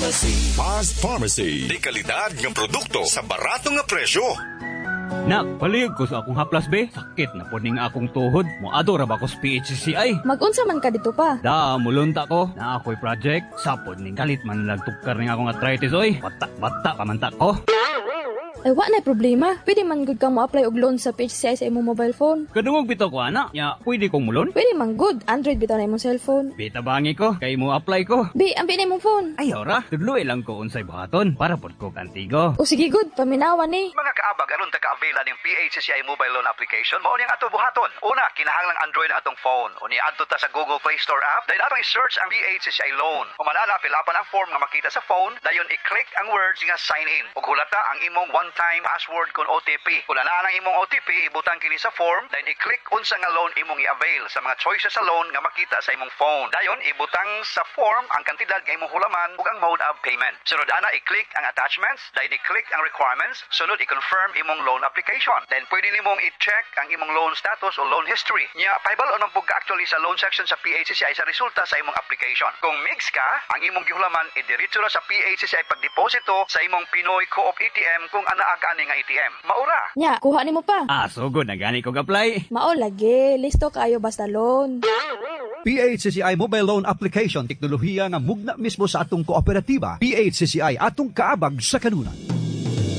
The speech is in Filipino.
Fast Pharmacy. Di kalidad ng produkto sa barato nga presyo. Nak, palig ko sa akong haplas be. Sakit na po ning akong tuhod. Moadto ra ba ko sa PHCCI? Mag-unsa man ka dito pa? Da, mulunta ko. Na ako'y project. Sapod ning kalit man nagtukar ning akong arthritis oy. Bata pa man ta ko. Ay, wa na problema. Pwede man good kang mo-apply og loan sa PHCI sa imong mobile phone. Kadungog bitaw ko ana. Ya, pwede kong mulon? Pwede man good. Android bitaw na imong cellphone. Bita bangi ko. Kay mo apply ko. Bi, ambi na imong phone. Ayaw ra. Tudloy lang ko unsay buhaton para pod ko kantigo. O sige good, paminawan ni. Mga kaabag, aron taka-availa ng PHCCI mobile loan application, mao niyang ato buhaton. Una, kinahanglang Android na atong phone. O niya adto ta sa Google Play Store app, dahil atong i-search ang PHCCI loan. O manana, filapan ang form nga makita sa phone, dayon i-click ang words nga sign in. Ug hulata ang imong one-time password kon OTP. Kung anaan ang imong OTP, ibutang kini sa form, dayon i-click unsa nga loan imong i-avail sa mga choices sa loan nga makita sa imong phone. Dayon ibutang sa form ang kantidad nga imong hulaman ug ang mode of payment. Sunod ana, i-click ang attachments, dayon i-click ang requirements, sunod i-confirm imong loan application. Then pwede nimong i-check ang imong loan status o loan history. Nya paibal on pug actually sa loan section sa PHCCI sa resulta sa imong application. Kung mix ka, ang imong gihulaman idiretso ra sa PHCCI pagdeposito sa imong Pinoy Co-op ATM kung anaa gani nga ATM. Maura. Nya, kuha nimo pa. So good na gani kong apply. Mao lagi, listo kayo basta loan. PHCCI Mobile Loan Application, teknolohiya nga mugna mismo sa atong kooperatiba. PHCCI atong kaabag sa kanunay.